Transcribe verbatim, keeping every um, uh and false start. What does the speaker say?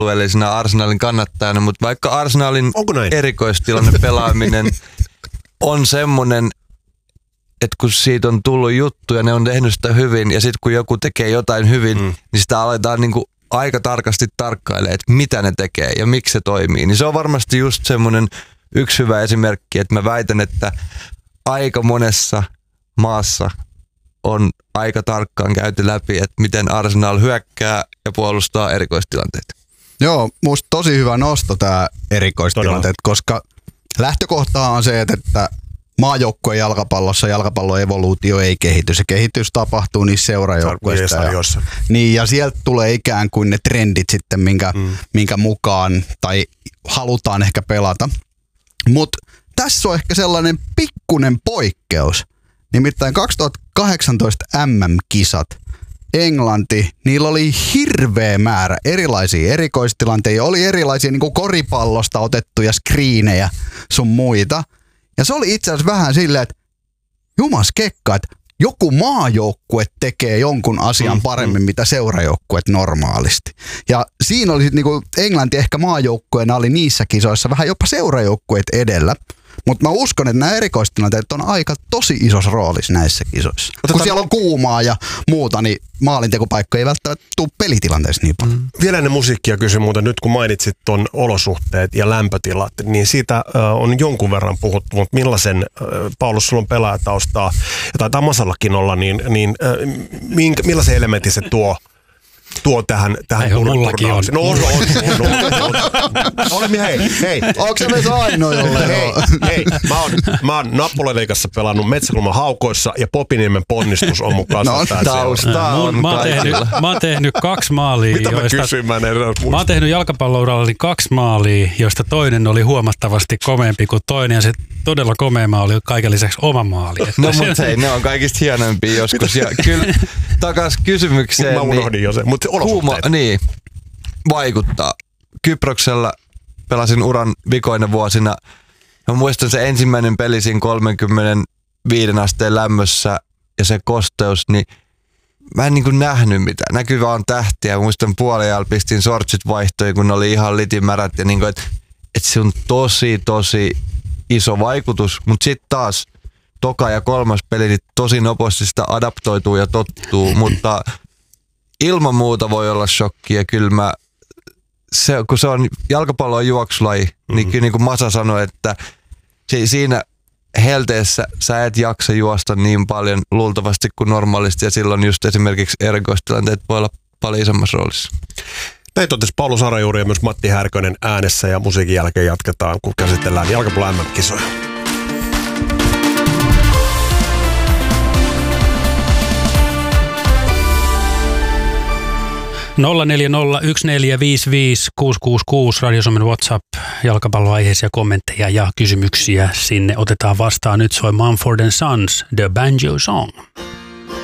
alueellisena Arsenalin kannattajana, mutta vaikka Arsenalin erikoistilanne pelaaminen on semmoinen, että kun siitä on tullut juttu ja ne on tehnyt sitä hyvin ja sitten kun joku tekee jotain hyvin, mm. niin sitä aletaan niinku aika tarkasti tarkkailemaan, että mitä ne tekee ja miksi se toimii. Niin se on varmasti just semmoinen yksi hyvä esimerkki, että mä väitän, että aika monessa maassa on aika tarkkaan käyty läpi, että miten Arsenal hyökkää ja puolustaa erikoistilanteita. Joo, musta tosi hyvä nosto tämä erikoistilanteet, koska lähtökohtaa on se, että maajoukkueen jalkapallossa jalkapallon evoluutio ei kehity. Se kehitys tapahtuu niissä seurajoukkueissa. Ja, niin, ja sieltä tulee ikään kuin ne trendit sitten, minkä, mm. minkä mukaan tai halutaan ehkä pelata. Mutta tässä on ehkä sellainen pikkunen poikkeus. Nimittäin kaksituhattakahdeksantoista M M-kisat, Englanti, niillä oli hirveä määrä erilaisia erikoistilanteita. Oli erilaisia niin kuin koripallosta otettuja skriinejä sun muita. Ja se oli itse asiassa vähän silleen, että jumas kekka, että joku maajoukkue tekee jonkun asian paremmin, mitä seurajoukkueet normaalisti. Ja siinä oli sitten niinku Englanti ehkä maajoukkueena oli niissä kisoissa vähän jopa seurajoukkueet edellä. Mutta mä uskon, että nämä erikoistilanteet on aika tosi isossa roolissa näissä kisoissa. Otetaan kun siellä on kuumaa ja muuta, niin maalintekopaikka ei välttämättä tule pelitilanteessa niin paljon. Mm. Vielä ennen musiikkia kysyn muuten, nyt kun mainitsit tuon olosuhteet ja lämpötilat, niin siitä äh, on jonkun verran puhuttu, mutta millaisen, äh, Paulus, sulla on pelaajataustaa, ja taitaa Masallakin olla, niin, niin äh, minkä, millaisen elementin se tuo? Tuo tähän, tähän turnaukseen. No on, on, on, on, on. Olemme, hei, hei. Onko se meissä ainoa jolle? Hei, hei. Mä oon, mä oon Nappulaliigassa pelannut Metsäkulman Haukoissa ja Popiniemen ponnistus on mun kanssa. No, tausta on. Mä oon tehnyt, mä oon tehnyt kaksi maalia. Mitä mä kysyin, mä en edes muista. Mä oon tehnyt jalkapallourallani kaksi maalia, joista toinen oli huomattavasti komeampi kuin toinen ja se todella komea maa oli kaiken lisäksi oma maali. No mut hei, ne on kaikista hienompia joskus. Ja kyllä takas kysymykseen. Mä unohdin jo sen, mutta Kuuma, niin, vaikuttaa. Kyproksella pelasin uran vikoina vuosina. Mä muistan se ensimmäinen peli siinä kolmekymmentäviisi asteen lämmössä ja se kosteus, niin mä en niin kuin nähnyt mitään. Näkyy vaan tähtiä. Mä muistan puoliajalla pistin sortsit vaihtoihin, kun ne oli ihan litimärät. Ja niin kuin, että et se on tosi, tosi iso vaikutus. Mutta sitten taas toka ja kolmas peli, niin tosi nopeasti sitä adaptoituu ja tottuu, mutta ilman muuta voi olla shokki ja kyllä mä, se, kun se on jalkapallo on juoksulaji, mm-hmm. niin kyllä niin kuin Masa sanoi, että si, siinä helteessä sä et jaksa juosta niin paljon luultavasti kuin normaalisti ja silloin just esimerkiksi erikoistilanteet voi olla paljon isommassa roolissa. Näin totesi Paulus Arajuuri ja myös Matti Härkönen äänessä ja musiikin jälkeen jatketaan, kun käsitellään jalkapallon M M-kisoja. nolla neljä nolla yksi neljä viisi viisi kuusi kuusi kuusi Radio Suomen WhatsApp, jalkapalloaiheisia kommentteja ja kysymyksiä sinne otetaan vastaan. Nyt soi Mumford and Sons, The Banjo Song.